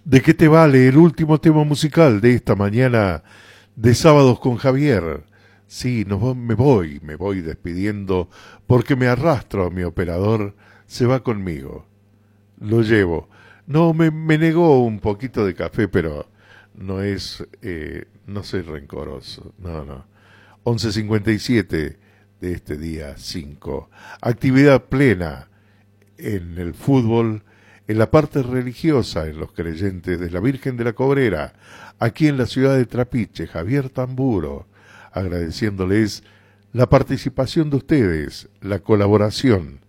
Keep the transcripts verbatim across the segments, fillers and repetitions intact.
¿De qué te vale el último tema musical de esta mañana de Sábados con Javier? Sí, no, me voy, me voy despidiendo porque me arrastro a mi operador, se va conmigo. Lo llevo. No, me, me negó un poquito de café, pero no es, eh, no soy rencoroso, no, no. once cincuenta y siete de este día cinco. Actividad plena en el fútbol, en la parte religiosa, en los creyentes de la Virgen de la Cobrera, aquí en la ciudad de Trapiche, Javier Tamburo, agradeciéndoles la participación de ustedes, la colaboración,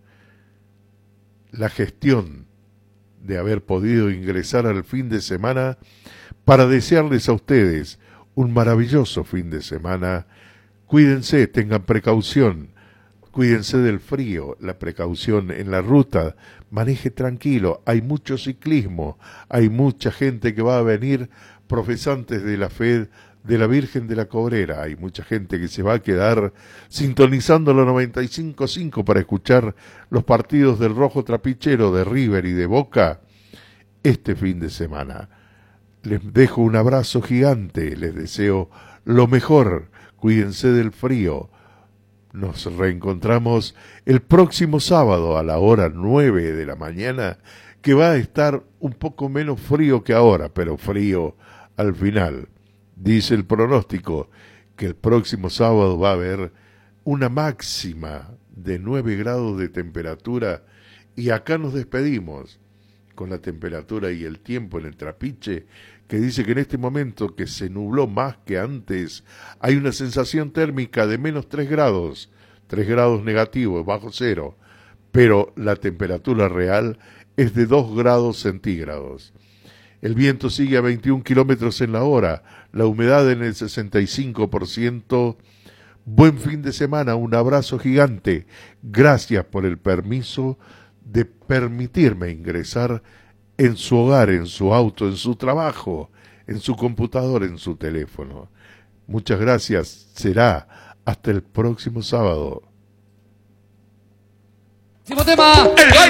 la gestión de haber podido ingresar al fin de semana para desearles a ustedes un maravilloso fin de semana. Cuídense, tengan precaución, cuídense del frío, la precaución en la ruta, maneje tranquilo, hay mucho ciclismo, hay mucha gente que va a venir profesantes de la fe de la Virgen de la Cobrera, hay mucha gente que se va a quedar sintonizando los noventa y cinco punto cinco para escuchar los partidos del Rojo Trapichero, de River y de Boca este fin de semana. Les dejo un abrazo gigante, les deseo lo mejor, cuídense del frío. Nos reencontramos el próximo sábado a la hora nueve de la mañana, que va a estar un poco menos frío que ahora, pero frío al final. Dice el pronóstico que el próximo sábado va a haber una máxima de nueve grados de temperatura y acá nos despedimos con la temperatura y el tiempo en el Trapiche, que dice que en este momento que se nubló más que antes, hay una sensación térmica de menos tres grados, tres grados negativos, bajo cero, pero la temperatura real es de dos grados centígrados. El viento sigue a veintiún kilómetros en la hora, la humedad en el sesenta y cinco por ciento. Buen fin de semana, un abrazo gigante. Gracias por el permiso de permitirme ingresar en su hogar, en su auto, en su trabajo, en su computadora, en su teléfono. Muchas gracias. Será hasta el próximo sábado. Último tema. El